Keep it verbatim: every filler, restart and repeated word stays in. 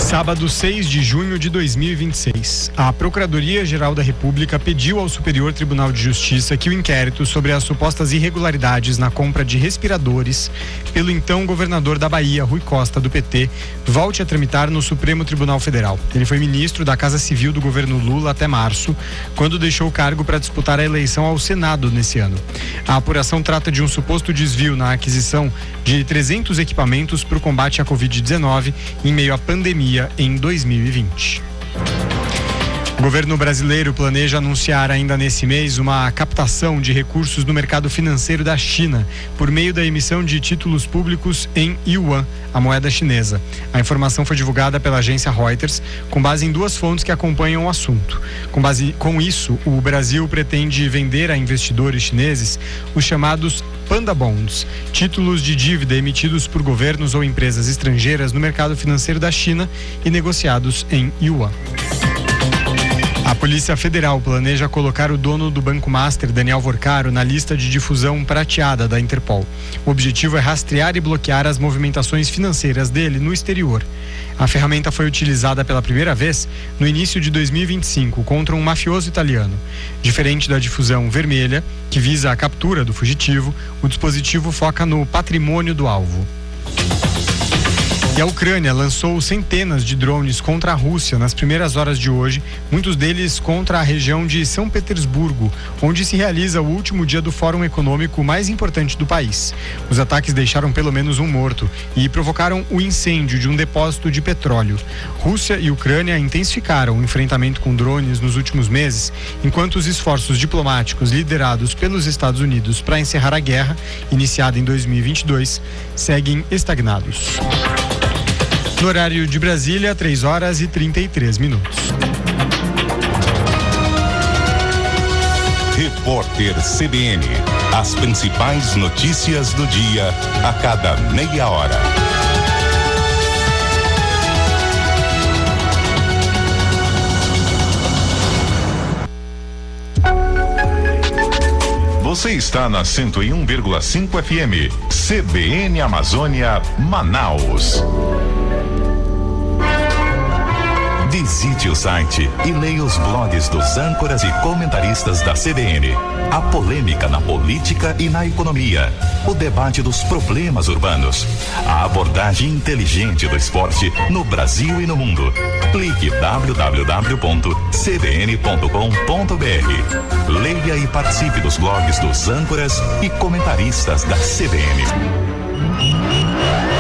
Sábado, seis de junho de dois mil e vinte e seis, a Procuradoria-Geral da República pediu ao Superior Tribunal de Justiça que o inquérito sobre as supostas irregularidades na compra de respiradores pelo então governador da Bahia, Rui Costa, do P T, volte a tramitar no Supremo Tribunal Federal. Ele foi ministro da Casa Civil do governo Lula até março, quando deixou o cargo para disputar a eleição ao Senado nesse ano. A apuração trata de um suposto desvio na aquisição de trezentos equipamentos para o combate à covid dezenove em meio à pandemia em dois mil e vinte. O governo brasileiro planeja anunciar ainda nesse mês uma captação de recursos no mercado financeiro da China por meio da emissão de títulos públicos em yuan, a moeda chinesa. A informação foi divulgada pela agência Reuters com base em duas fontes que acompanham o assunto. Com base com isso, o Brasil pretende vender a investidores chineses os chamados Panda Bonds, títulos de dívida emitidos por governos ou empresas estrangeiras no mercado financeiro da China e negociados em yuan. A Polícia Federal planeja colocar o dono do Banco Master, Daniel Vorcaro, na lista de difusão prateada da Interpol. O objetivo é rastrear e bloquear as movimentações financeiras dele no exterior. A ferramenta foi utilizada pela primeira vez no início de dois mil e vinte e cinco contra um mafioso italiano. Diferente da difusão vermelha, que visa a captura do fugitivo, o dispositivo foca no patrimônio do alvo. E a Ucrânia lançou centenas de drones contra a Rússia nas primeiras horas de hoje, muitos deles contra a região de São Petersburgo, onde se realiza o último dia do Fórum Econômico mais importante do país. Os ataques deixaram pelo menos um morto e provocaram o incêndio de um depósito de petróleo. Rússia e Ucrânia intensificaram o enfrentamento com drones nos últimos meses, enquanto os esforços diplomáticos liderados pelos Estados Unidos para encerrar a guerra, iniciada em dois mil e vinte e dois, seguem estagnados. No horário de Brasília, três horas e trinta e três minutos. Repórter C B N. As principais notícias do dia a cada meia hora. Você está na cento e um vírgula cinco F M. C B N Amazônia, Manaus. Visite o site e leia os blogs dos âncoras e comentaristas da C B N. A polêmica na política e na economia. O debate dos problemas urbanos. A abordagem inteligente do esporte no Brasil e no mundo. Clique w w w ponto c b n ponto com ponto b r. Leia e participe dos blogs dos âncoras e comentaristas da C B N.